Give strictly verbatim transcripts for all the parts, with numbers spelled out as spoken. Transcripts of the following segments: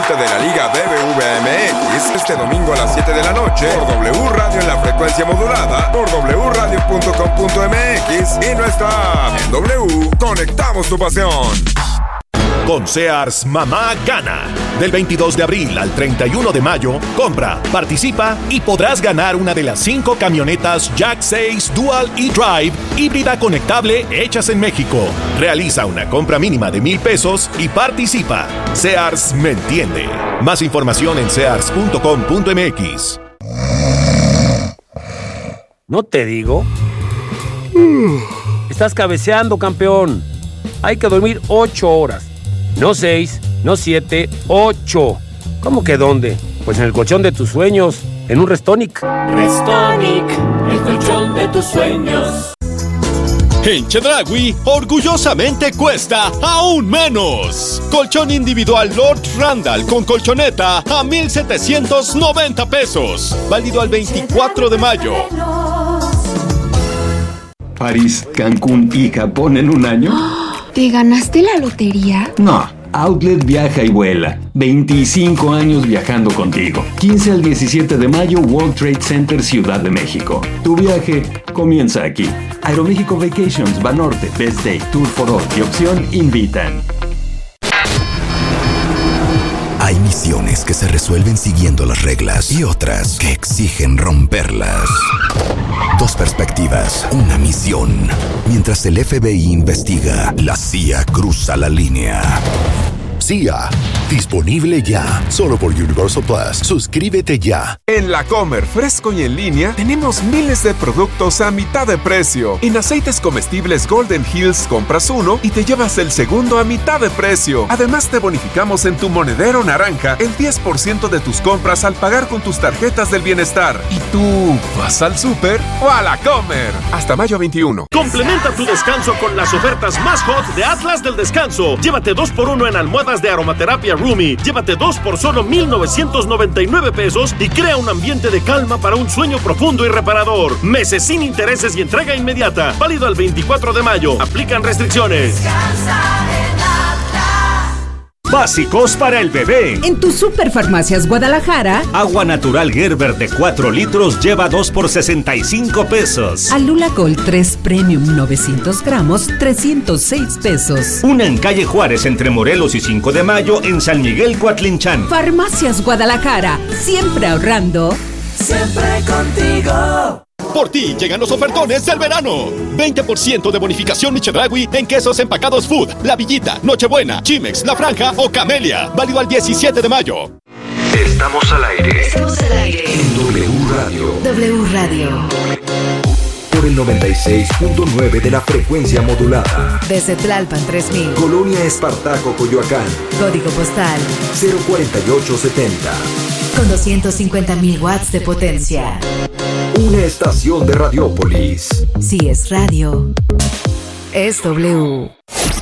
norte de la Liga B B V M X este domingo a las siete de la noche por W Radio en la frecuencia modulada, por w radio punto com punto m x y nuestra app. En W, conectamos tu pasión. Con Sears, mamá gana. Del veintidós de abril al treinta y uno de mayo, compra, participa y podrás ganar una de las cinco camionetas Jack seis Dual E-Drive híbrida conectable hechas en México. Realiza una compra mínima de mil pesos y participa. Sears me entiende. Más información en sears punto com punto m x. ¿No te digo? Estás cabeceando, campeón. Hay que dormir ocho horas. No seis, no siete, ocho. ¿Cómo que dónde? Pues en el colchón de tus sueños, en un Restonic. Restonic, el colchón de tus sueños. En Chedraui, orgullosamente cuesta aún menos. Colchón individual Lord Randall con colchoneta a mil setecientos noventa pesos. Válido al veinticuatro de mayo. París, Cancún y Japón en un año. ¿Te ganaste la lotería? No, Outlet viaja y vuela. veinticinco años viajando contigo. quince al diecisiete de mayo, World Trade Center, Ciudad de México. Tu viaje comienza aquí. Aeroméxico Vacations, Banorte, Best Day, Tour for All y Opción invitan. Hay misiones que se resuelven siguiendo las reglas y otras que exigen romperlas. Dos perspectivas, una misión. Mientras el F B I investiga, la C I A cruza la línea. C I A, disponible ya, solo por Universal Plus. Suscríbete ya. En La Comer, fresco y en línea, tenemos miles de productos a mitad de precio. En aceites comestibles Golden Hills, compras uno y te llevas el segundo a mitad de precio. Además, te bonificamos en tu monedero naranja el diez por ciento de tus compras al pagar con tus tarjetas del bienestar. ¿Y tú vas al súper o a La Comer? Hasta mayo veintiuno. Complementa tu descanso con las ofertas más hot de Atlas del Descanso. Llévate dos por uno en almohadas de aromaterapia Rumi. Llévate dos por solo mil novecientos noventa y nueve pesos y crea un ambiente de calma para un sueño profundo y reparador. Meses sin intereses y entrega inmediata. Válido al veinticuatro de mayo. Aplican restricciones. Descansa en Atlas. Básicos para el bebé. En tu Superfarmacias Guadalajara, agua natural Gerber de cuatro litros lleva dos por sesenta y cinco pesos. Alula Gold tres Premium novecientos gramos, trescientos seis pesos. Una en calle Juárez entre Morelos y cinco de mayo en San Miguel Coatlinchán. Farmacias Guadalajara, siempre ahorrando. Siempre contigo. Por ti llegan los ofertones del verano. veinte por ciento de bonificación Chedraui en quesos empacados Food, La Villita, Nochebuena, Chimex, La Franja o Camelia. Válido al diecisiete de mayo. Estamos al aire. Estamos al aire. En W Radio. W Radio. Por el noventa y seis punto nueve de la frecuencia modulada. Desde Tlalpan tres mil. Colonia Espartaco, Coyoacán. Código postal cero cuarenta y ocho setenta. Con doscientos cincuenta mil watts de potencia. Una estación de Radiópolis. Si es radio, es W.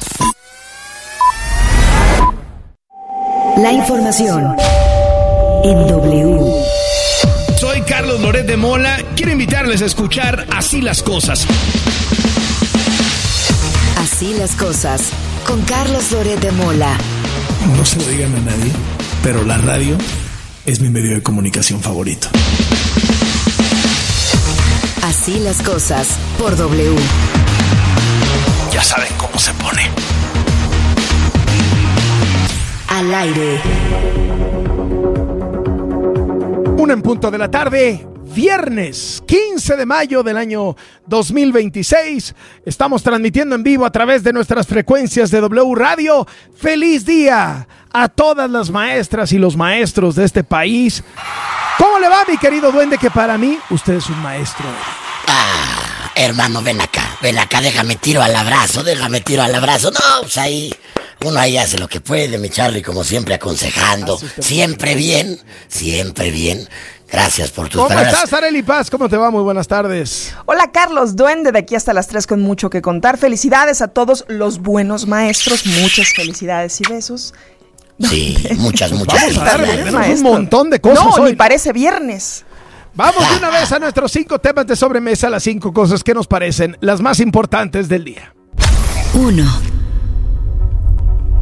La información en W. Soy Carlos Loret de Mola. Quiero invitarles a escuchar Así las Cosas. Así las Cosas, con Carlos Loret de Mola. No se lo digan a nadie, pero la radio es mi medio de comunicación favorito. Así las Cosas, por W. Ya saben cómo se pone. Al aire. Una en punto de la tarde, viernes quince de mayo del año dos mil veintiséis. Estamos transmitiendo en vivo a través de nuestras frecuencias de W Radio. ¡Feliz día a todas las maestras y los maestros de este país! ¿Cómo le va, mi querido duende? Que para mí, usted es un maestro. Ah, hermano, ven acá, ven acá, déjame tiro al abrazo, déjame tiro al abrazo. No, pues ahí, uno ahí hace lo que puede, mi Charlie, como siempre aconsejando. Siempre bien, siempre bien. Gracias por tus ¿Cómo palabras. estás, Arely Paz? ¿Cómo te va? Muy buenas tardes. Hola, Carlos Duende, de aquí hasta las tres con mucho que contar. Felicidades a todos los buenos maestros, muchas felicidades y besos. Sí, muchas, muchas Vamos a dar, tenemos maestro. un montón de cosas No, hoy. ni parece viernes. Vamos de una vez a nuestros cinco temas de sobremesa, las cinco cosas que nos parecen las más importantes del día. Uno.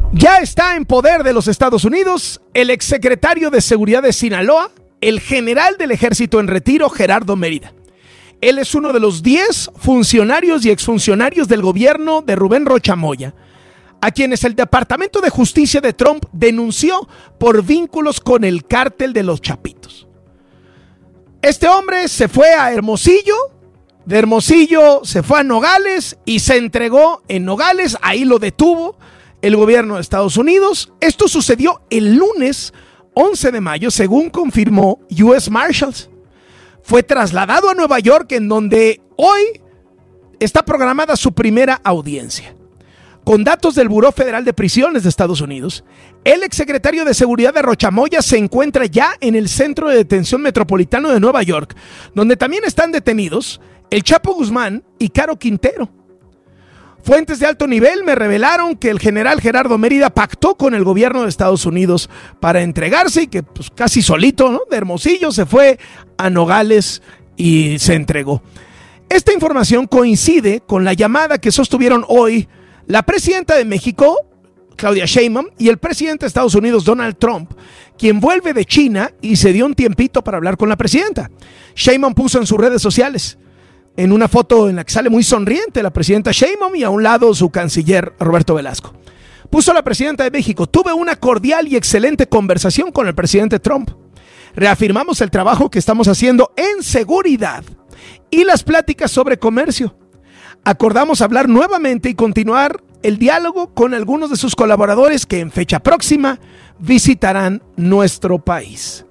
Ya está en poder de los Estados Unidos el exsecretario de Seguridad de Sinaloa, el general del ejército en retiro, Gerardo Mérida. Él es uno de los diez funcionarios y exfuncionarios del gobierno de Rubén Rocha Moya, a quienes el Departamento de Justicia de Trump denunció por vínculos con el cártel de los Chapitos. Este hombre se fue a Hermosillo, de Hermosillo se fue a Nogales y se entregó en Nogales, ahí lo detuvo el gobierno de Estados Unidos. Esto sucedió el lunes once de mayo, según confirmó U S Marshals. Fue trasladado a Nueva York, en donde hoy está programada su primera audiencia. Con datos del Buró Federal de Prisiones de Estados Unidos, el exsecretario de Seguridad de Rocha Moya se encuentra ya en el Centro de Detención Metropolitano de Nueva York, donde también están detenidos el Chapo Guzmán y Caro Quintero. Fuentes de alto nivel me revelaron que el general Gerardo Mérida pactó con el gobierno de Estados Unidos para entregarse y que pues, casi solito, ¿no?, de Hermosillo se fue a Nogales y se entregó. Esta información coincide con la llamada que sostuvieron hoy la presidenta de México, Claudia Sheinbaum, y el presidente de Estados Unidos, Donald Trump, quien vuelve de China y se dio un tiempito para hablar con la presidenta. Sheinbaum puso en sus redes sociales, en una foto en la que sale muy sonriente la presidenta Sheinbaum y a un lado su canciller Roberto Velasco. Puso la presidenta de México: tuve una cordial y excelente conversación con el presidente Trump. Reafirmamos el trabajo que estamos haciendo en seguridad y las pláticas sobre comercio. Acordamos hablar nuevamente y continuar el diálogo con algunos de sus colaboradores que en fecha próxima visitarán nuestro país.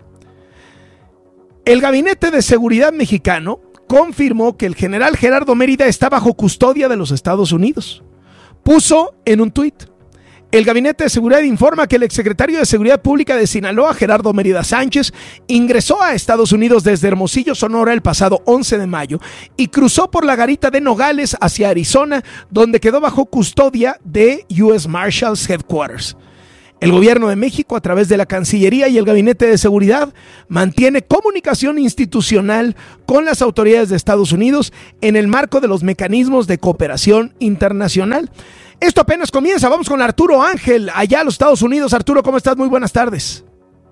El Gabinete de Seguridad mexicano confirmó que el general Gerardo Mérida está bajo custodia de los Estados Unidos. Puso en un tuit: el Gabinete de Seguridad informa que el exsecretario de Seguridad Pública de Sinaloa, Gerardo Mérida Sánchez, ingresó a Estados Unidos desde Hermosillo, Sonora, el pasado once de mayo y cruzó por la garita de Nogales hacia Arizona, donde quedó bajo custodia de U S Marshals Headquarters. El gobierno de México, a través de la Cancillería y el Gabinete de Seguridad, mantiene comunicación institucional con las autoridades de Estados Unidos en el marco de los mecanismos de cooperación internacional. Esto apenas comienza. Vamos con Arturo Ángel, allá a los Estados Unidos. Arturo, ¿cómo estás? Muy buenas tardes.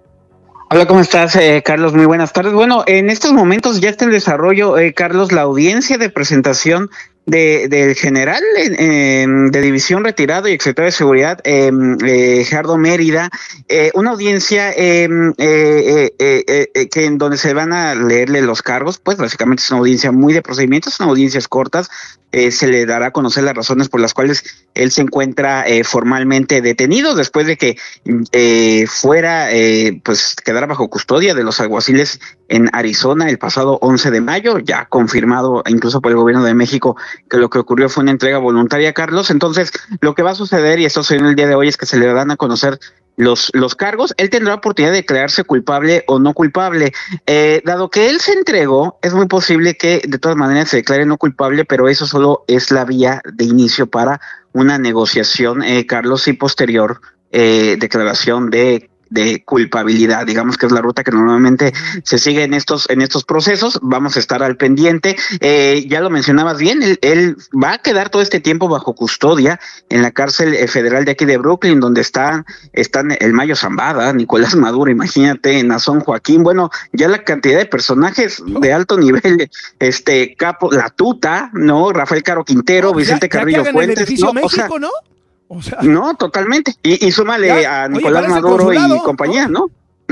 Hola, ¿cómo estás, eh, Carlos? Muy buenas tardes. Bueno, en estos momentos ya está en desarrollo, eh, Carlos, la audiencia de presentación de del general eh, de división retirado y exsecretario de Seguridad, eh, eh, Gerardo Mérida, eh, una audiencia eh, eh, eh, eh, eh, que en donde se van a leerle los cargos. Pues básicamente es una audiencia muy de procedimientos, son audiencias cortas. Eh, se le dará a conocer las razones por las cuales él se encuentra eh, formalmente detenido después de que eh, fuera, eh, pues quedara bajo custodia de los alguaciles en Arizona el pasado once de mayo, ya confirmado incluso por el gobierno de México que lo que ocurrió fue una entrega voluntaria, Carlos. Entonces, lo que va a suceder, y esto se dio el día de hoy, es que se le dan a conocer los los cargos. Él tendrá oportunidad de declararse culpable o no culpable. Eh, dado que él se entregó, es muy posible que de todas maneras se declare no culpable, pero eso solo es la vía de inicio para una negociación, eh, Carlos, y posterior eh, declaración de de culpabilidad, digamos que es la ruta que normalmente se sigue en estos en estos procesos. Vamos a estar al pendiente. Eh, ya lo mencionabas bien, él, él va a quedar todo este tiempo bajo custodia en la cárcel federal de aquí de Brooklyn, donde están están el Mayo Zambada, Nicolás Maduro, imagínate, Nazón Joaquín, bueno, ya la cantidad de personajes de alto nivel, este Capo, La Tuta, ¿no? Rafael Caro Quintero, no, Vicente ya, Carrillo ya Fuentes, ¿no? México, o sea, ¿no? O sea, no, totalmente. Y, y súmale ya, a Nicolás oye, Maduro y compañía, ¿no?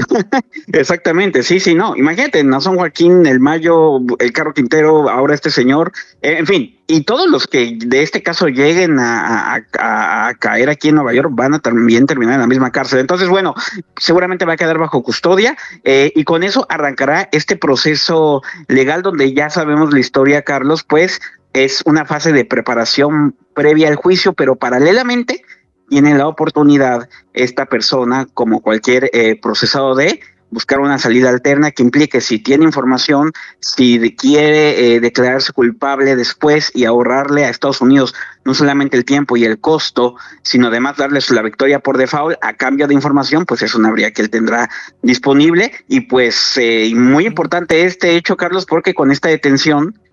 Exactamente, sí, sí, no. Imagínate, Nazón Joaquín, el Mayo, el Caro Quintero, ahora este señor, eh, en fin, y todos los que de este caso lleguen a, a, a, a caer aquí en Nueva York van a también terminar en la misma cárcel. Entonces, bueno, seguramente va a quedar bajo custodia eh, y con eso arrancará este proceso legal donde ya sabemos la historia, Carlos, pues es una fase de preparación previa al juicio, pero paralelamente tiene la oportunidad esta persona, como cualquier eh, procesado, de buscar una salida alterna que implique, si tiene información, si quiere eh, declararse culpable después y ahorrarle a Estados Unidos no solamente el tiempo y el costo, sino además darles la victoria por default a cambio de información, pues es una vía que él tendrá disponible. Y pues eh, muy importante este hecho, Carlos, porque con esta detención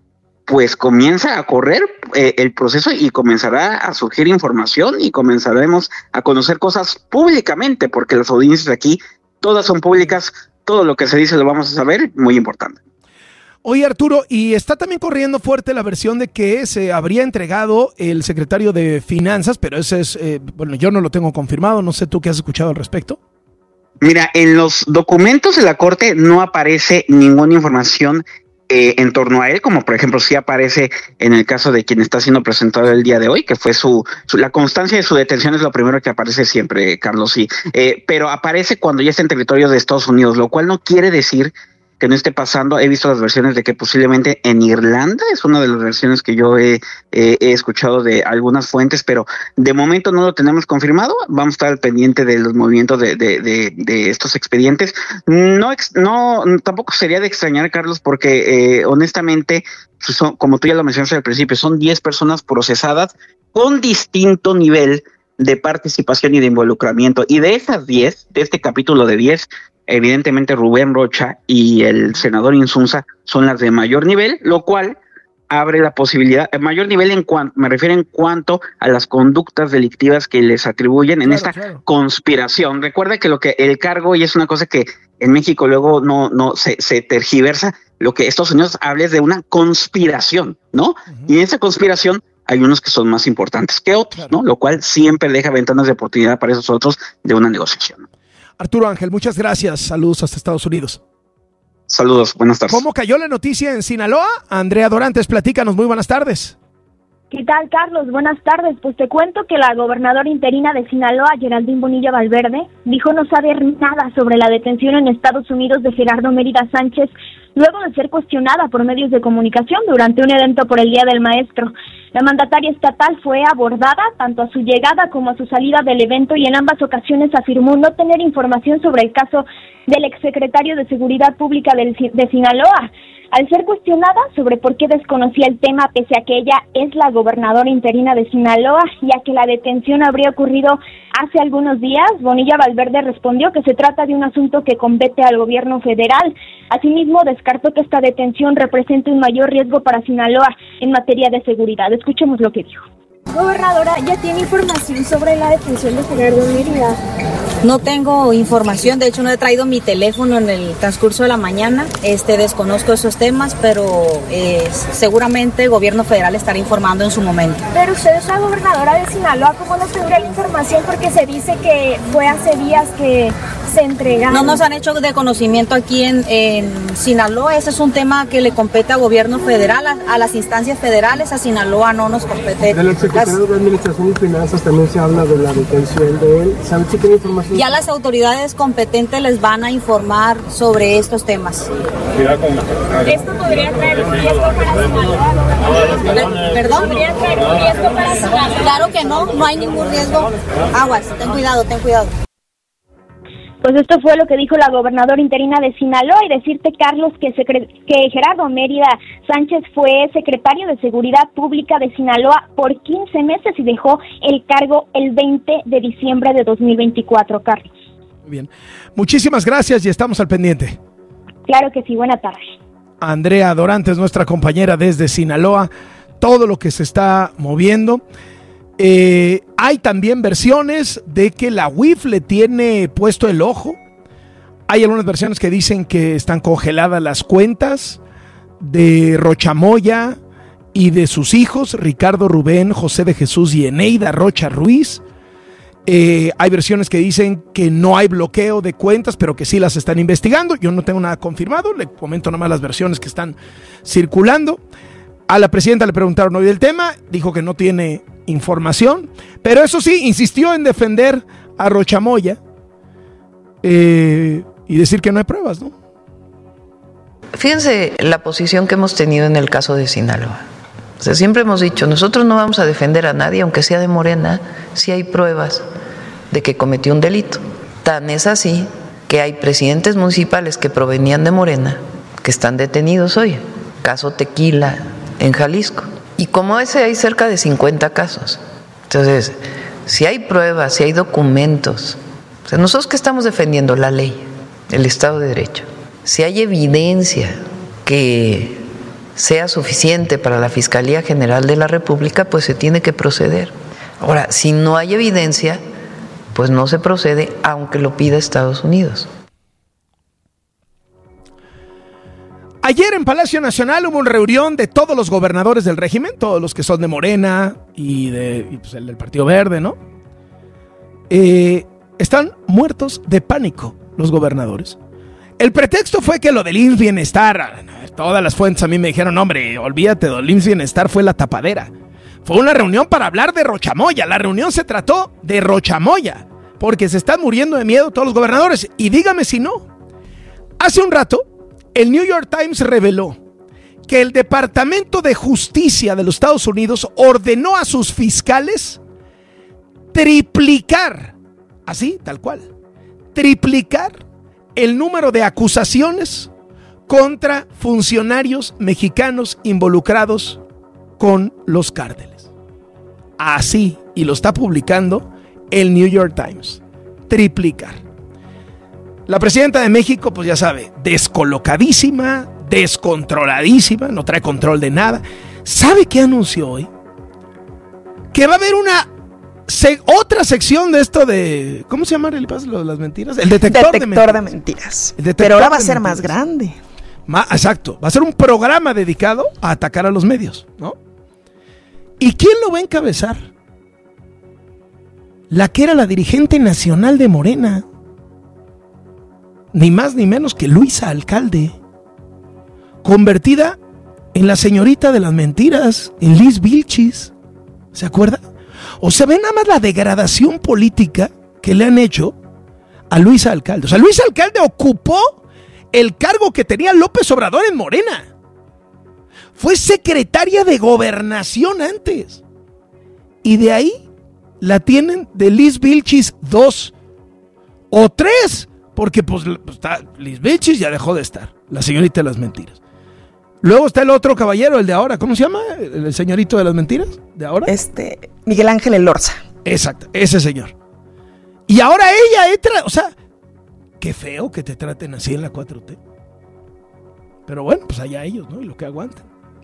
pues comienza a correr eh, el proceso y comenzará a surgir información y comenzaremos a conocer cosas públicamente, porque las audiencias aquí todas son públicas, todo lo que se dice lo vamos a saber, muy importante. Oye, Arturo, y está también corriendo fuerte la versión de que se habría entregado el secretario de Finanzas, pero ese es, eh, bueno, yo no lo tengo confirmado, no sé tú qué has escuchado al respecto. Mira, en los documentos de la Corte no aparece ninguna información eh, en torno a él, como por ejemplo sí aparece en el caso de quien está siendo presentado el día de hoy, que fue su, su la constancia de su detención es lo primero que aparece siempre, Carlos, sí, eh, pero aparece cuando ya está en territorio de Estados Unidos, lo cual no quiere decir que no esté pasando. He visto las versiones de que posiblemente en Irlanda, es una de las versiones que yo he, eh, he escuchado de algunas fuentes, pero de momento no lo tenemos confirmado. Vamos a estar al pendiente de los movimientos de, de, de, de estos expedientes. No, no, tampoco sería de extrañar, Carlos, porque eh, honestamente, son, como tú ya lo mencionaste al principio, son diez personas procesadas con distinto nivel de participación y de involucramiento. Y de esas diez, de este capítulo de diez, evidentemente Rubén Rocha y el senador Insunza son las de mayor nivel, lo cual abre la posibilidad, mayor nivel en cuanto, me refiero en cuanto a las conductas delictivas que les atribuyen en claro, esta claro. conspiración. Recuerda que lo que el cargo, y es una cosa que en México luego no, no se, se tergiversa, lo que Estados Unidos habla es de una conspiración, ¿no? Uh-huh. Y en esa conspiración hay unos que son más importantes que otros, claro. ¿no? Lo cual siempre deja ventanas de oportunidad para esos otros de una negociación. Arturo Ángel, muchas gracias. Saludos hasta Estados Unidos. Saludos, buenas tardes. ¿Cómo cayó la noticia en Sinaloa? Andrea Dorantes, platícanos, muy buenas tardes. ¿Qué tal, Carlos? Buenas tardes. Pues te cuento que la gobernadora interina de Sinaloa, Geraldine Bonilla Valverde, dijo no saber nada sobre la detención en Estados Unidos de Gerardo Mérida Sánchez, luego de ser cuestionada por medios de comunicación durante un evento por el Día del Maestro. La mandataria estatal fue abordada tanto a su llegada como a su salida del evento y en ambas ocasiones afirmó no tener información sobre el caso del exsecretario de Seguridad Pública de, de Sinaloa. Al ser cuestionada sobre por qué desconocía el tema, pese a que ella es la gobernadora interina de Sinaloa, ya que la detención habría ocurrido hace algunos días, Bonilla Valverde respondió que se trata de un asunto que compete al gobierno federal. Asimismo, descartó que esta detención represente un mayor riesgo para Sinaloa en materia de seguridad. Escuchemos lo que dijo. Gobernadora, ¿ya tiene información sobre la detención de Gerardo Mérida? No tengo información, de hecho no he traído mi teléfono en el transcurso de la mañana, este desconozco esos temas, pero eh, seguramente el gobierno federal estará informando en su momento. Pero usted es la gobernadora de Sinaloa, ¿cómo no tendrá la información? Porque se dice que fue hace días que se entregaron. No nos han hecho de conocimiento aquí en, en Sinaloa, ese es un tema que le compete al gobierno federal, a, a las instancias federales, a Sinaloa no nos compete. Del exsecretario de Administración y Finanzas también se habla de la detención de él, ¿sabe si tiene información? Ya las autoridades competentes les van a informar sobre estos temas. ¿Esto podría traer un riesgo para Sinaloa? ¿Perdón? ¿Podría traer un riesgo para Sinaloa? Claro que no, no hay ningún riesgo. Aguas, ten cuidado, ten cuidado. Pues esto fue lo que dijo la gobernadora interina de Sinaloa y decirte, Carlos, que, secre- que Gerardo Mérida Sánchez fue secretario de Seguridad Pública de Sinaloa por quince meses y dejó el cargo el veinte de diciembre de dos mil veinticuatro, Carlos. Muy bien. Muchísimas gracias y estamos al pendiente. Claro que sí, buena tarde. Andrea Dorantes, nuestra compañera desde Sinaloa, todo lo que se está moviendo. Eh, hay también versiones de que la U I F le tiene puesto el ojo. Hay algunas versiones que dicen que están congeladas las cuentas de Rocha Moya y de sus hijos, Ricardo Rubén, José de Jesús y Eneida Rocha Ruiz. Eh, hay versiones que dicen que no hay bloqueo de cuentas, pero que sí las están investigando. Yo no tengo nada confirmado, le comento nomás las versiones que están circulando. A la presidenta le preguntaron hoy del tema, dijo que no tiene información, pero eso sí, insistió en defender a Rocha Moya eh, y decir que no hay pruebas, ¿no? Fíjense la posición que hemos tenido en el caso de Sinaloa. O sea, siempre hemos dicho, nosotros no vamos a defender a nadie, aunque sea de Morena, si hay pruebas de que cometió un delito. Tan es así que hay presidentes municipales que provenían de Morena que están detenidos hoy. Caso Tequila en Jalisco. Y como ese hay cerca de cincuenta casos. Entonces, si hay pruebas, si hay documentos, o sea, nosotros que estamos defendiendo la ley, el Estado de Derecho, si hay evidencia que sea suficiente para la Fiscalía General de la República, pues se tiene que proceder. Ahora, si no hay evidencia, pues no se procede, aunque lo pida Estados Unidos. Ayer en Palacio Nacional hubo una reunión de todos los gobernadores del régimen, todos los que son de Morena y, de, y pues el del Partido Verde, ¿no? Eh, están muertos de pánico los gobernadores. El pretexto fue que lo del I M S S Bienestar, todas las fuentes a mí me dijeron, hombre, olvídate, del I M S S Bienestar fue la tapadera. Fue una reunión para hablar de Rochamoya. La reunión se trató de Rochamoya, porque se están muriendo de miedo todos los gobernadores. Y dígame si no. Hace un rato, el New York Times reveló que el Departamento de Justicia de los Estados Unidos ordenó a sus fiscales triplicar, así, tal cual, triplicar el número de acusaciones contra funcionarios mexicanos involucrados con los cárteles. Así, y lo está publicando el New York Times. Triplicar. La presidenta de México, pues ya sabe, descolocadísima, descontroladísima, no trae control de nada. ¿Sabe qué anunció hoy? Que va a haber una se, otra sección de esto de, ¿cómo se llama el paso de las mentiras? El detector, detector de mentiras. De mentiras. El detector Pero ahora va a ser mentiras. Más grande. Ma, exacto, va a ser un programa dedicado a atacar a los medios, ¿no? ¿Y quién lo va a encabezar? La que era la dirigente nacional de Morena. Ni más ni menos que Luisa Alcalde, convertida en la señorita de las mentiras, en Liz Vilchis. ¿Se acuerda? O sea, ve nada más la degradación política que le han hecho a Luisa Alcalde. O sea, Luisa Alcalde ocupó el cargo que tenía López Obrador en Morena. Fue secretaria de Gobernación antes. Y de ahí la tienen de Liz Vilchis dos o tres. Porque pues está Liz Vilchis ya dejó de estar, la señorita de las mentiras. Luego está el otro caballero, el de ahora, ¿cómo se llama? El señorito de las mentiras, de ahora. Este, Miguel Ángel Elorza. Exacto, ese señor. Y ahora ella entra, o sea, qué feo que te traten así en la cuatro T. Pero bueno, pues allá ellos, ¿no? Y lo que aguantan.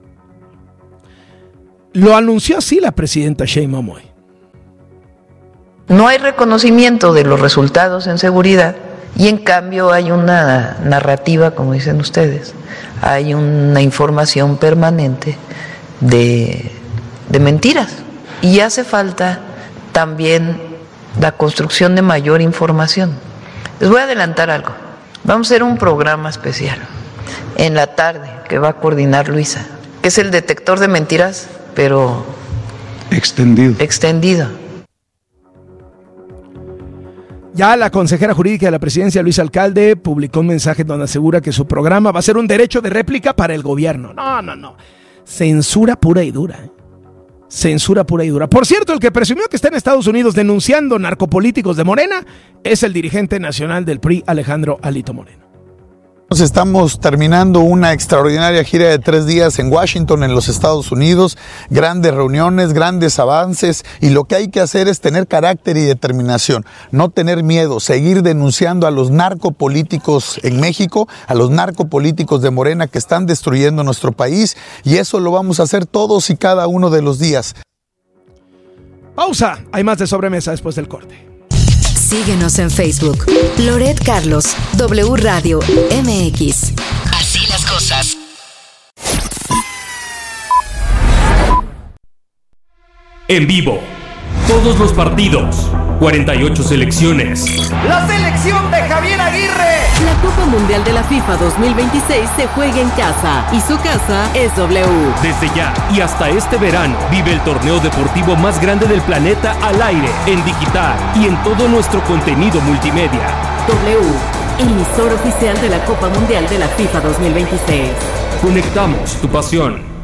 Lo anunció así la presidenta Sheinbaum hoy. No hay reconocimiento de los resultados en seguridad. Y en cambio hay una narrativa, como dicen ustedes, hay una información permanente de, de mentiras. Y hace falta también la construcción de mayor información. Les voy a adelantar algo. Vamos a hacer un programa especial en la tarde que va a coordinar Luisa, que es el detector de mentiras, pero extendido. extendido. Ya la consejera jurídica de la presidencia, Luisa Alcalde, publicó un mensaje donde asegura que su programa va a ser un derecho de réplica para el gobierno. No, no, no. Censura pura y dura. ¿eh? Censura pura y dura. Por cierto, el que presumió que está en Estados Unidos denunciando narcopolíticos de Morena es el dirigente nacional del P R I, Alejandro Alito Moreno. Estamos terminando una extraordinaria gira de tres días en Washington, en los Estados Unidos, grandes reuniones, grandes avances, y lo que hay que hacer es tener carácter y determinación, no tener miedo, seguir denunciando a los narcopolíticos en México, a los narcopolíticos de Morena que están destruyendo nuestro país, y eso lo vamos a hacer todos y cada uno de los días. Pausa, hay más de Sobremesa después del corte. Síguenos en Facebook. Loret Carlos, W Radio M X. Así las cosas. En vivo, todos los partidos, cuarenta y ocho selecciones. La selección de Javier Aguirre. La Copa Mundial de la FIFA dos mil veintiséis se juega en casa y su casa es W. Desde ya y hasta este verano, vive el torneo deportivo más grande del planeta al aire, en digital y en todo nuestro contenido multimedia. W, emisor oficial de la Copa Mundial de la FIFA dos mil veintiséis. Conectamos tu pasión.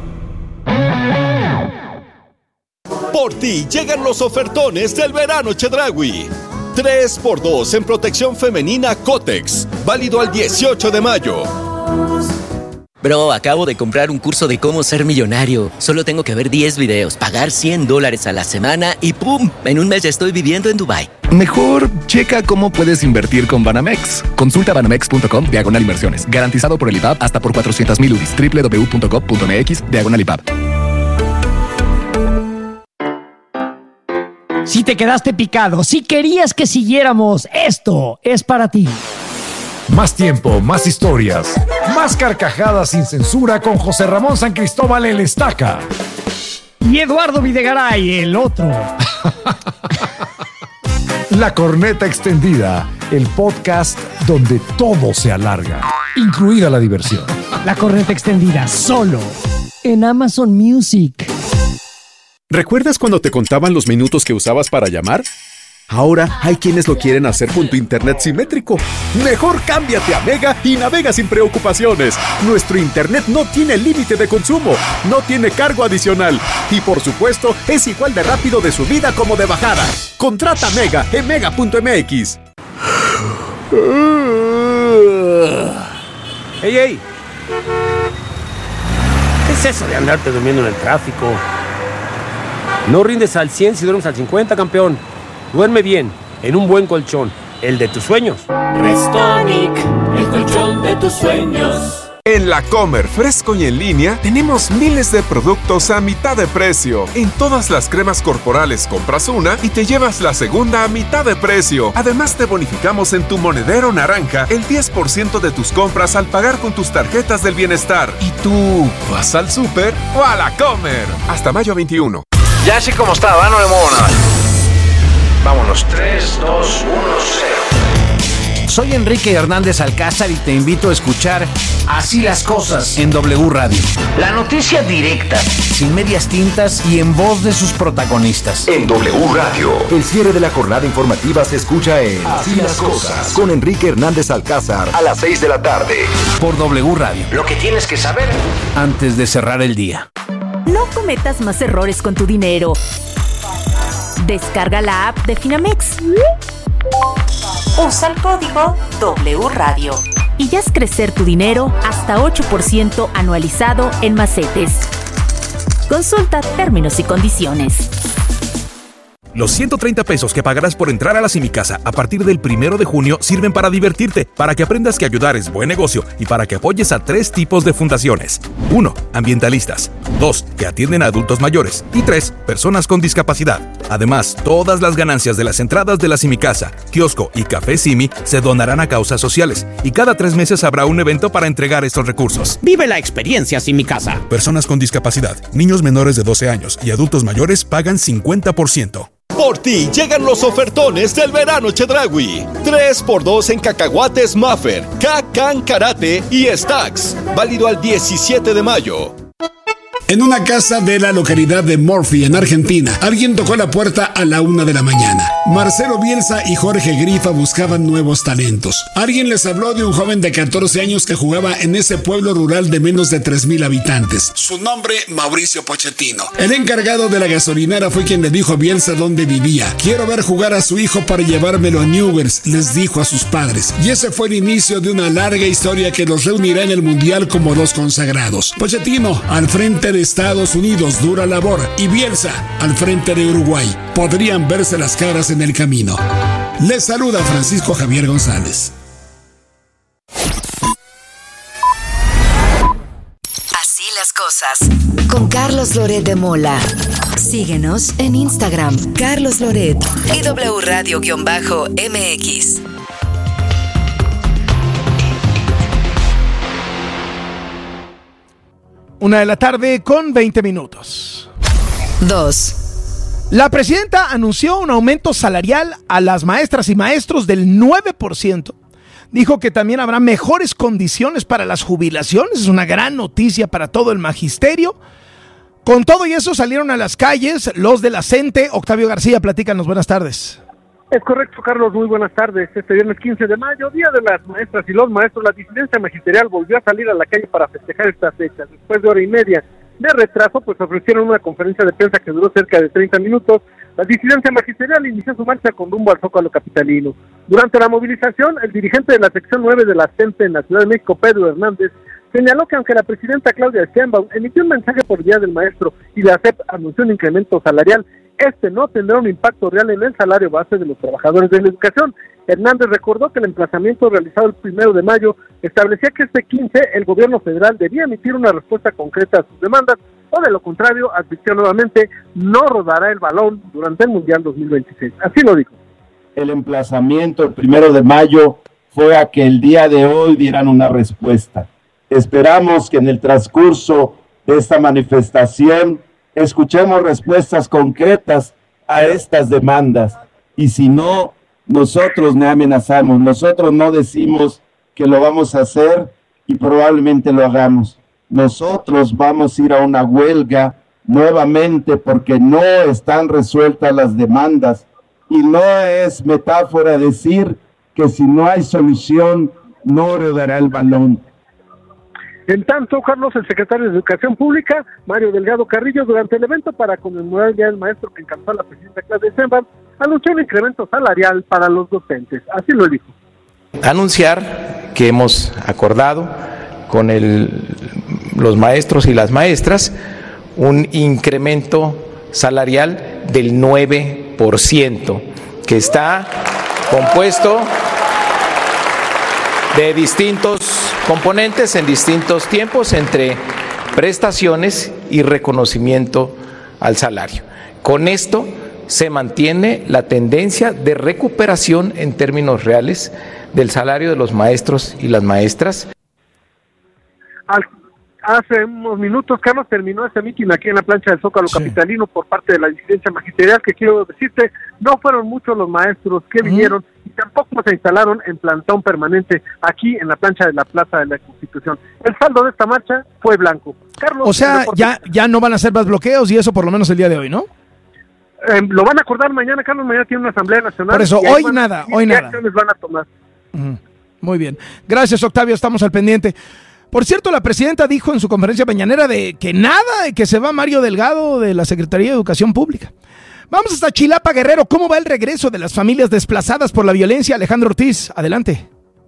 Por ti llegan los ofertones del verano Chedraui. tres por dos en protección femenina Cotex, válido al dieciocho de mayo. Bro, acabo de comprar un curso de cómo ser millonario. Solo tengo que ver diez videos, pagar cien dólares a la semana y ¡pum! En un mes ya estoy viviendo en Dubái. Mejor checa cómo puedes invertir con Banamex. Consulta banamex punto com diagonal inversiones. Garantizado por el I B A B hasta por cuatrocientos mil U D I S. doble u doble u doble u punto gov punto m x diagonal I B A B. Si te quedaste picado, si querías que siguiéramos, esto es para ti. Más tiempo, más historias, más carcajadas sin censura con José Ramón San Cristóbal el Estaca. Y Eduardo Videgaray, el otro. La Corneta Extendida, el podcast donde todo se alarga, incluida la diversión. La Corneta Extendida, solo en Amazon Music. ¿Recuerdas cuando te contaban los minutos que usabas para llamar? Ahora hay quienes lo quieren hacer con tu internet simétrico. Mejor cámbiate a Mega y navega sin preocupaciones. Nuestro internet no tiene límite de consumo, no tiene cargo adicional y por supuesto es igual de rápido de subida como de bajada. Contrata Mega en mega punto m x. ¡Ey, ey! ¿Qué es eso de andarte durmiendo en el tráfico? No rindes al cien si duermes al cincuenta, campeón. Duerme bien, en un buen colchón, el de tus sueños. Restonic, el colchón de tus sueños. En La Comer, fresco y en línea, tenemos miles de productos a mitad de precio. En todas las cremas corporales compras una y te llevas la segunda a mitad de precio. Además te bonificamos en tu monedero naranja el diez por ciento de tus compras al pagar con tus tarjetas del bienestar. ¿Y tú vas al súper o a La Comer? Hasta mayo veintiuno. Ya sé cómo está, ¿va? No le muevo nada. Vámonos, tres, dos, uno, cero. Soy Enrique Hernández Alcázar y te invito a escuchar Así las Cosas en W Radio. La noticia directa, sin medias tintas y en voz de sus protagonistas. En W Radio, el cierre de la jornada informativa se escucha en Así las Cosas con Enrique Hernández Alcázar a las seis de la tarde. Por W Radio. Lo que tienes que saber antes de cerrar el día. No cometas más errores con tu dinero. Descarga la app de Finamex. Usa el código W Radio y haz crecer tu dinero hasta ocho por ciento anualizado en macetes. Consulta términos y condiciones. Los ciento treinta pesos que pagarás por entrar a la Simicasa a partir del primero de junio sirven para divertirte, para que aprendas que ayudar es buen negocio y para que apoyes a tres tipos de fundaciones. uno. Ambientalistas. dos. Que atienden a adultos mayores. Y tres. Personas con discapacidad. Además, todas las ganancias de las entradas de la Simicasa, kiosco y café Simi se donarán a causas sociales y cada tres meses habrá un evento para entregar estos recursos. Vive la experiencia Simicasa. Personas con discapacidad, niños menores de doce años y adultos mayores pagan cincuenta por ciento. Por ti llegan los ofertones del verano Chedraui. tres por dos en cacahuates Maffer, K-Can Karate y Stacks. Válido al diecisiete de mayo. En una casa de la localidad de Murphy, en Argentina, alguien tocó la puerta a la una de la mañana. Marcelo Bielsa y Jorge Grifa buscaban nuevos talentos. Alguien les habló de un joven de catorce años que jugaba en ese pueblo rural de menos de tres mil habitantes. Su nombre, Mauricio Pochettino. El encargado de la gasolinera fue quien le dijo a Bielsa dónde vivía. Quiero ver jugar a su hijo para llevármelo a Newell's, les dijo a sus padres. Y ese fue el inicio de una larga historia que los reunirá en el Mundial como dos consagrados. Pochettino, al frente de Estados Unidos, dura labor, y Bielsa al frente de Uruguay. Podrían verse las caras en el camino. Les saluda Francisco Javier González. Así las cosas. Con Carlos Loret de Mola. Síguenos en Instagram, Carlos Loret y W Radio-M X. Una de la tarde con veinte minutos. Dos. La presidenta anunció un aumento salarial a las maestras y maestros del nueve por ciento. Dijo que también habrá mejores condiciones para las jubilaciones. Es una gran noticia para todo el magisterio. Con todo y eso salieron a las calles los de la CENTE. Octavio García, platícanos. Buenas tardes. Es correcto, Carlos, muy buenas tardes. Este viernes quince de mayo, Día de las Maestras y los Maestros, la disidencia magisterial volvió a salir a la calle para festejar esta fecha. Después de hora y media de retraso, pues ofrecieron una conferencia de prensa que duró cerca de treinta minutos. La disidencia magisterial inició su marcha con rumbo al Zócalo capitalino. Durante la movilización, el dirigente de la sección nueve de la CENTE en la Ciudad de México, Pedro Hernández, Señaló que aunque la presidenta Claudia Sheinbaum emitió un mensaje por Día del Maestro y la S E P anunció un incremento salarial, este no tendrá un impacto real en el salario base de los trabajadores de la educación. Hernández recordó que el emplazamiento realizado el primero de mayo establecía que este quince el gobierno federal debía emitir una respuesta concreta a sus demandas, o de lo contrario, advirtió nuevamente, no rodará el balón durante el Mundial dos mil veintiséis. Así lo dijo. El emplazamiento el primero de mayo fue a que el día de hoy dieran una respuesta. Esperamos que en el transcurso de esta manifestación escuchemos respuestas concretas a estas demandas. Y si no, nosotros no amenazamos, nosotros no decimos que lo vamos a hacer y probablemente lo hagamos. Nosotros vamos a ir a una huelga nuevamente porque no están resueltas las demandas. Y no es metáfora decir que si no hay solución, no rodará el balón. En tanto, Carlos, el secretario de Educación Pública, Mario Delgado Carrillo, durante el evento para conmemorar el Día del Maestro que encabezó la presidenta Claudia Sheinbaum, anunció un incremento salarial para los docentes. Así lo dijo. Anunciar que hemos acordado con el, los maestros y las maestras un incremento salarial del nueve por ciento, que está compuesto de distintos componentes en distintos tiempos entre prestaciones y reconocimiento al salario. Con esto se mantiene la tendencia de recuperación en términos reales del salario de los maestros y las maestras. Al, hace unos minutos, Carlos, terminó ese mitin aquí en la plancha del Zócalo sí. Capitalino por parte de la disidencia magisterial, que quiero decirte, no fueron muchos los maestros que vinieron uh-huh. y tampoco se instalaron en plantón permanente aquí en la plancha de la Plaza de la Constitución. El saldo de esta marcha fue blanco. Carlos, o sea, ya, ya no van a hacer más bloqueos y eso por lo menos el día de hoy, ¿no? Eh, lo van a acordar mañana, Carlos, mañana tiene una asamblea nacional. Por eso, hoy van, nada, hoy nada. Acciones van a tomar. Uh-huh. Muy bien. Gracias, Octavio, estamos al pendiente. Por cierto, la presidenta dijo en su conferencia mañanera de que nada, de que se va Mario Delgado de la Secretaría de Educación Pública. Vamos hasta Chilapa, Guerrero. ¿Cómo va el regreso de las familias desplazadas por la violencia? Alejandro Ortiz, adelante.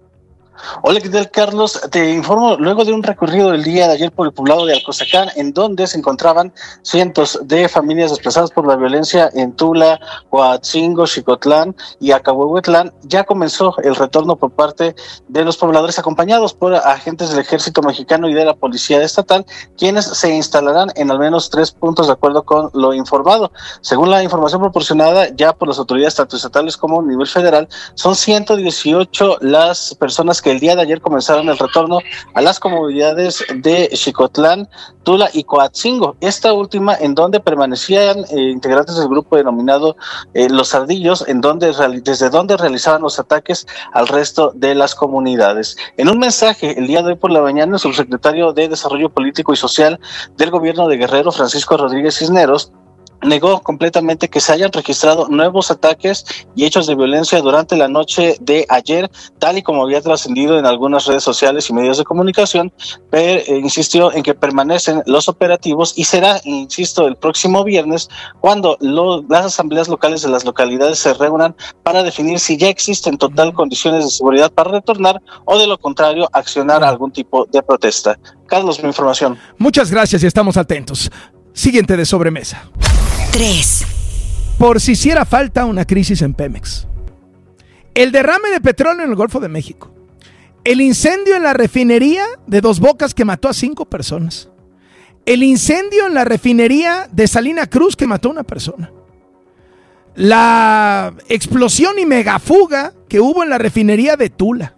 Hola, ¿qué tal, Carlos? Te informo luego de un recorrido del día de ayer por el poblado de Alcozacán, en donde se encontraban cientos de familias desplazadas por la violencia en Tula, Coatzingo, Xicotlán y Acahuehuetlán. Ya comenzó el retorno por parte de los pobladores acompañados por agentes del Ejército Mexicano y de la Policía Estatal, quienes se instalarán en al menos tres puntos de acuerdo con lo informado. Según la información proporcionada ya por las autoridades tanto estatales como a nivel federal, son ciento dieciocho las personas que el día de ayer comenzaron el retorno a las comunidades de Xicotlán, Tula y Coatzingo, esta última en donde permanecían eh, integrantes del grupo denominado eh, Los Ardillos, en donde desde donde realizaban los ataques al resto de las comunidades. En un mensaje el día de hoy por la mañana, el subsecretario de Desarrollo Político y Social del gobierno de Guerrero, Francisco Rodríguez Cisneros, negó completamente que se hayan registrado nuevos ataques y hechos de violencia durante la noche de ayer, tal y como había trascendido en algunas redes sociales y medios de comunicación, pero eh, insistió en que permanecen los operativos y será, insisto, el próximo viernes cuando lo, las asambleas locales de las localidades se reúnan para definir si ya existen total condiciones de seguridad para retornar o de lo contrario accionar algún tipo de protesta. Carlos, mi información. Muchas gracias y estamos atentos. Siguiente de sobremesa. tres. Por si hiciera falta una crisis en Pemex. El derrame de petróleo en el Golfo de México. El incendio en la refinería de Dos Bocas que mató a cinco personas. El incendio en la refinería de Salina Cruz que mató a una persona. La explosión y megafuga que hubo en la refinería de Tula.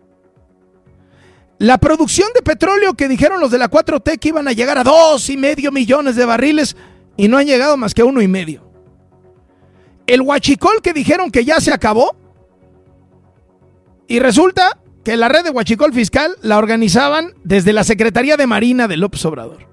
La producción de petróleo que dijeron los de la cuatro T que iban a llegar a dos y medio millones de barriles y no han llegado más que a uno y medio. El huachicol que dijeron que ya se acabó y resulta que la red de huachicol fiscal la organizaban desde la Secretaría de Marina de López Obrador.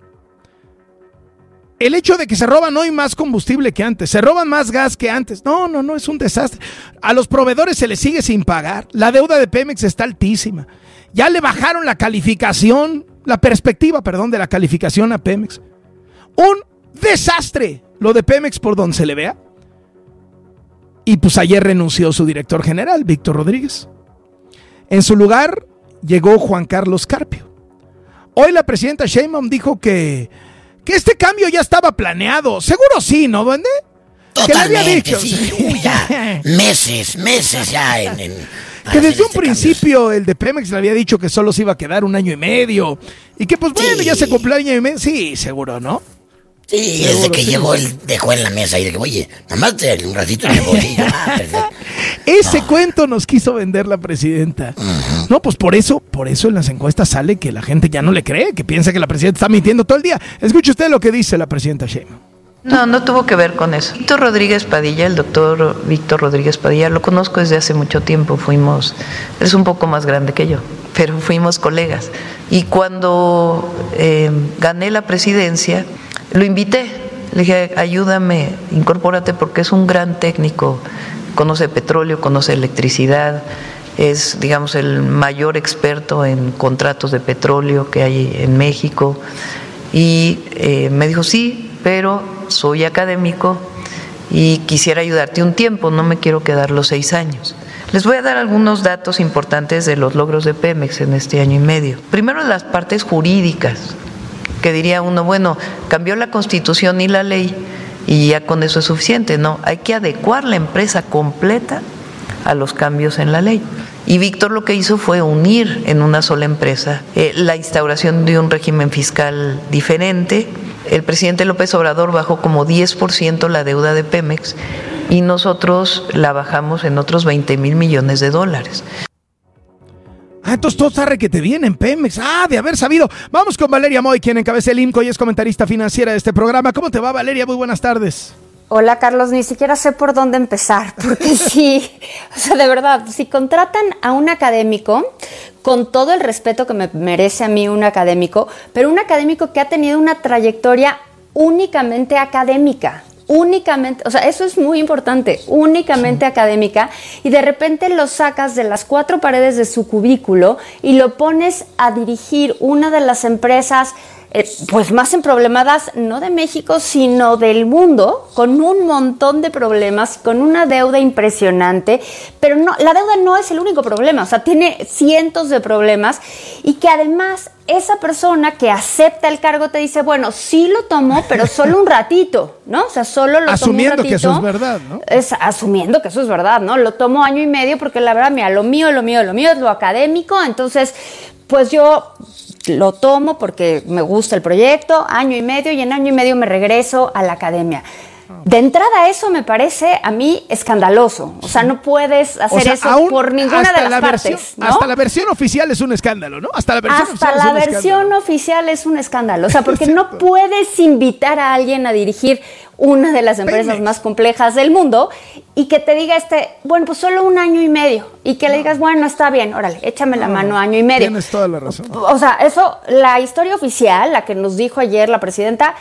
El hecho de que se roban hoy más combustible que antes, se roban más gas que antes, no, no, no, es un desastre. A los proveedores se les sigue sin pagar, la deuda de Pemex está altísima. Ya le bajaron la calificación, la perspectiva, perdón, de la calificación a Pemex. Un desastre lo de Pemex por donde se le vea. Y pues ayer renunció su director general, Víctor Rodríguez. En su lugar llegó Juan Carlos Carpio. Hoy la presidenta Sheinbaum dijo que, que este cambio ya estaba planeado. Seguro sí, ¿no, duende? Totalmente, que le había dicho. Sí, uy, ya, meses, meses ya en... en que desde un este principio cambio. El de Pemex le había dicho que solo se iba a quedar un año y medio. Y que pues bueno, sí. ya se cumplió el año y medio. Sí, seguro, ¿no? Sí, seguro, desde que sí. llegó él dejó en la mesa y dije, oye, nada más un ratito me voy. Ah, Ese no. cuento nos quiso vender la presidenta. Uh-huh. No, pues por eso, por eso en las encuestas sale que la gente ya no le cree, que piensa que la presidenta está mintiendo todo el día. Escuche usted lo que dice la presidenta Sheinbaum. No, no tuvo que ver con eso. Víctor Rodríguez Padilla, el doctor Víctor Rodríguez Padilla, lo conozco desde hace mucho tiempo, fuimos, es un poco más grande que yo, pero fuimos colegas. Y cuando eh, gané la presidencia, lo invité, le dije, ayúdame, incorpórate porque es un gran técnico, conoce petróleo, conoce electricidad, es, digamos, el mayor experto en contratos de petróleo que hay en México. Y eh, me dijo, sí, pero soy académico y quisiera ayudarte un tiempo, no me quiero quedar los seis años. Les voy a dar algunos datos importantes de los logros de Pemex en este año y medio. Primero, las partes jurídicas, que diría uno, bueno, cambió la Constitución y la ley y ya con eso es suficiente. No, hay que adecuar la empresa completa a los cambios en la ley. Y Víctor lo que hizo fue unir en una sola empresa eh, la instauración de un régimen fiscal diferente. El presidente López Obrador bajó como diez por ciento la deuda de Pemex y nosotros la bajamos en otros veinte mil millones de dólares. Ah, entonces todo está requete bien en Pemex. Ah, de haber sabido. Vamos con Valeria Moy, quien encabeza el I M C O y es comentarista financiera de este programa. ¿Cómo te va, Valeria? Muy buenas tardes. Hola, Carlos, ni siquiera sé por dónde empezar, porque sí, o sea, de verdad, si contratan a un académico, con todo el respeto que me merece a mí un académico, pero un académico que ha tenido una trayectoria únicamente académica, únicamente, o sea, eso es muy importante, únicamente sí. académica, y de repente lo sacas de las cuatro paredes de su cubículo y lo pones a dirigir una de las empresas Eh, pues más emproblemadas, no de México, sino del mundo, con un montón de problemas, con una deuda impresionante, pero no, la deuda no es el único problema, o sea, tiene cientos de problemas, y que además esa persona que acepta el cargo te dice, bueno, sí lo tomo, pero solo un ratito, ¿no? O sea, solo lo asumiendo tomo un ratito. Asumiendo que eso es verdad, ¿no? Es, asumiendo que eso es verdad, ¿no? Lo tomo año y medio porque la verdad, mira, lo mío, lo mío, lo mío es lo académico, entonces, pues yo lo tomo porque me gusta el proyecto, año y medio, y en año y medio me regreso a la academia. De entrada, eso me parece a mí escandaloso. O sea, no puedes hacer o sea, eso por ninguna de las la partes. Versión, ¿no? Hasta la versión oficial es un escándalo, ¿no? Hasta la versión hasta oficial, la es un versión escándalo. oficial es un escándalo. O sea, porque no puedes invitar a alguien a dirigir una de las empresas Pemex. más complejas del mundo y que te diga, este, bueno, pues solo un año y medio. Y que no. le digas, bueno, está bien, órale, échame no, la mano año y medio. Tienes toda la razón. O sea, eso, la historia oficial, la que nos dijo ayer la presidenta,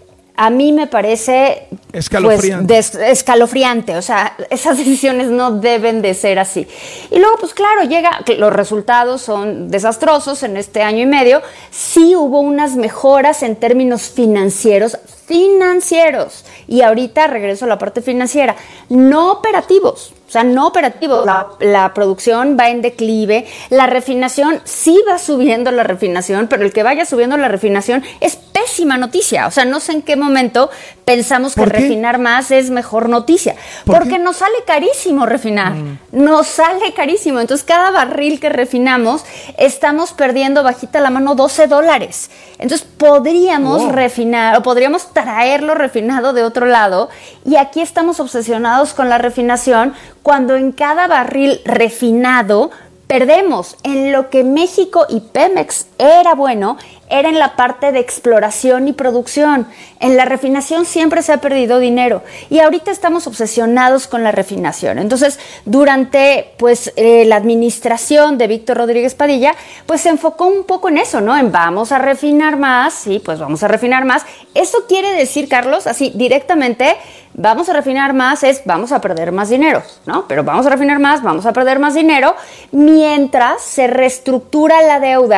a mí me parece escalofriante. Pues, des, escalofriante, o sea, esas decisiones no deben de ser así. Y luego, pues claro, llega, los resultados son desastrosos en este año y medio. Sí hubo unas mejoras en términos financieros, financieros, y ahorita regreso a la parte financiera, no operativos. O sea, no operativo, la, la producción va en declive, la refinación sí va subiendo la refinación, pero el que vaya subiendo la refinación es pésima noticia. O sea, no sé en qué momento pensamos que refinar más es mejor noticia. ¿Por Porque qué? Nos sale carísimo refinar, mm. nos sale carísimo. Entonces, cada barril que refinamos, estamos perdiendo bajita la mano doce dólares. Entonces, podríamos wow. refinar o podríamos traerlo refinado de otro lado, y aquí estamos obsesionados con la refinación, cuando en cada barril refinado perdemos. En lo que México y Pemex era bueno, era en la parte de exploración y producción. En la refinación siempre se ha perdido dinero y ahorita estamos obsesionados con la refinación. Entonces, durante pues eh, la administración de Víctor Rodríguez Padilla, pues se enfocó un poco en eso, ¿no? En vamos a refinar más, sí, pues vamos a refinar más. Eso quiere decir, Carlos, así directamente, vamos a refinar más es vamos a perder más dinero, ¿no? Pero vamos a refinar más, vamos a perder más dinero, mientras se reestructura la deuda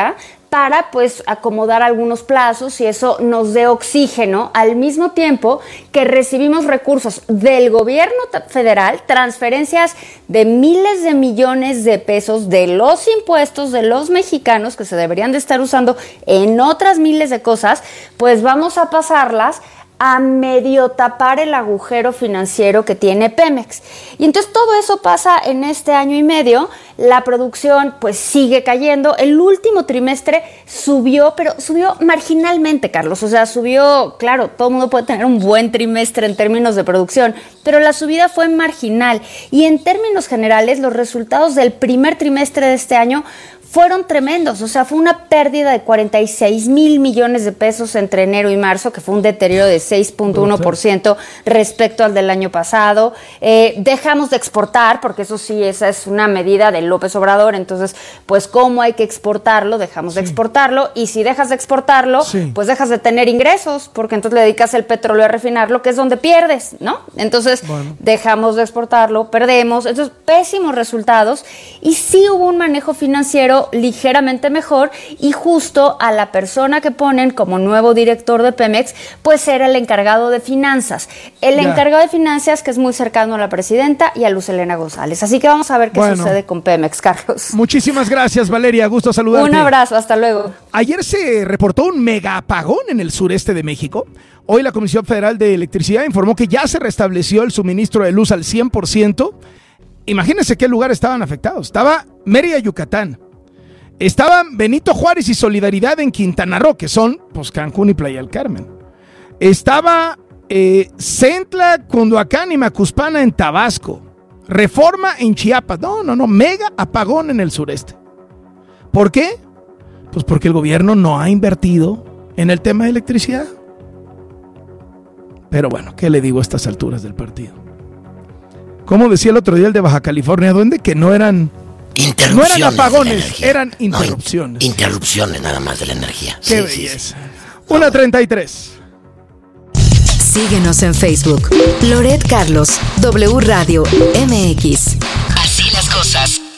para pues acomodar algunos plazos y eso nos dé oxígeno al mismo tiempo que recibimos recursos del gobierno federal, transferencias de miles de millones de pesos de los impuestos de los mexicanos que se deberían de estar usando en otras miles de cosas, pues vamos a pasarlas a medio tapar el agujero financiero que tiene Pemex. Y entonces todo eso pasa en este año y medio. La producción pues sigue cayendo. El último trimestre subió, pero subió marginalmente, Carlos. O sea, subió, claro, todo el mundo puede tener un buen trimestre en términos de producción, pero la subida fue marginal. Y en términos generales, los resultados del primer trimestre de este año fueron tremendos, o sea, fue una pérdida de cuarenta y seis mil millones de pesos entre enero y marzo, que fue un deterioro de seis punto uno por ciento respecto al del año pasado. Eh, dejamos de exportar, porque eso sí, esa es una medida de López Obrador, entonces, pues, ¿cómo hay que exportarlo? Dejamos sí. de exportarlo, y si dejas de exportarlo, sí. pues dejas de tener ingresos, porque entonces le dedicas el petróleo a refinarlo, que es donde pierdes, ¿no? Entonces, bueno. dejamos de exportarlo, perdemos, entonces, pésimos resultados, y sí hubo un manejo financiero ligeramente mejor, y justo a la persona que ponen como nuevo director de Pemex, pues era el encargado de finanzas. El ya. encargado de finanzas que es muy cercano a la presidenta y a Luz Helena González. Así que vamos a ver qué bueno. sucede con Pemex, Carlos. Muchísimas gracias, Valeria. Gusto saludarte. Un abrazo, hasta luego. Ayer se reportó un mega apagón en el sureste de México. Hoy la Comisión Federal de Electricidad informó que ya se restableció el suministro de luz al cien por ciento. Imagínense qué lugares estaban afectados. Estaba Mérida, Yucatán. Estaban Benito Juárez y Solidaridad en Quintana Roo, que son pues Cancún y Playa del Carmen. Estaba eh, Centla, Cunduacán y Macuspana en Tabasco. Reforma en Chiapas. No, no, no, mega apagón en el sureste. ¿Por qué? Pues porque el gobierno no ha invertido en el tema de electricidad. Pero bueno, ¿qué le digo a estas alturas del partido? Como decía el otro día el de Baja California, Duende, que no eran... No eran apagones, eran interrupciones. No, interrupciones nada más de la energía. Qué sí, belleza. Sí, sí. una treinta y tres. Síguenos en Facebook. Loret Carlos, W Radio M X. Así las cosas.